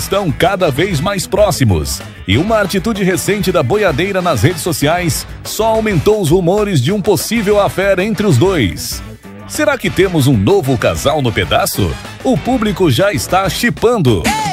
estão cada vez mais próximos. E uma atitude recente da boiadeira nas redes sociais só aumentou os rumores de um possível affair entre os dois. Será que temos um novo casal no pedaço? O público já está shippando.